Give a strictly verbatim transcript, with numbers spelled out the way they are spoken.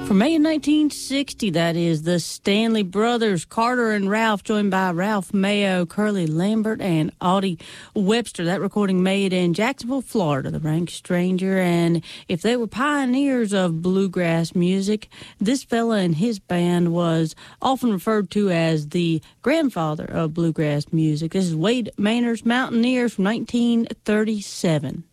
From May of nineteen sixty, that is the Stanley Brothers, Carter and Ralph, joined by Ralph Mayo, Curly Lambert, and Audie Webster. That recording made in Jacksonville, Florida, the Rank Stranger. And if they were pioneers of bluegrass music, this fella and his band was often referred to as the grandfather of bluegrass music. This is Wade Maynard's Mountaineers from nineteen thirty-seven.